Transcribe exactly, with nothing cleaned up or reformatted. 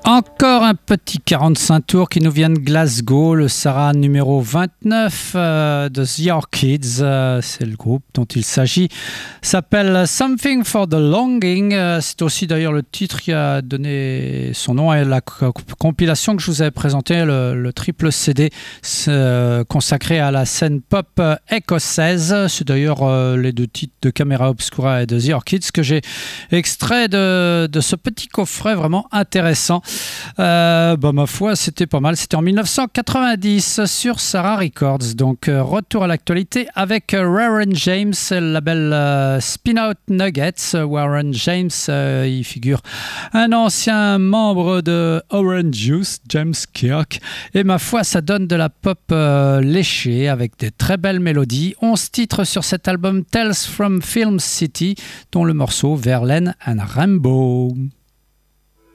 Encore un petit quarante-cinq tours qui nous vient de Glasgow, le Sarah numéro vingt-neuf euh, de The Orchids, euh, c'est le groupe dont il s'agit, s'appelle Something for the Longing, euh, c'est aussi d'ailleurs le titre qui a donné son nom à la co- compilation que je vous avais présentée, le, le triple C D euh, consacré à la scène pop euh, écossaise. C'est d'ailleurs euh, les deux titres de Camera Obscura et de The Orchids que j'ai extrait de, de ce petit coffret vraiment intéressant. Euh, bah, ma foi, c'était pas mal. C'était en dix-neuf cent quatre-vingt-dix sur Sarah Records. Donc, euh, retour à l'actualité avec euh, Warren James, le label euh, Spin Out Nuggets. Warren James, euh, il figure un ancien membre de Orange Juice, James Kirk. Et ma foi, ça donne de la pop euh, léchée avec des très belles mélodies. onze titres sur cet album Tales from Film City, dont le morceau Verlaine and Rainbow.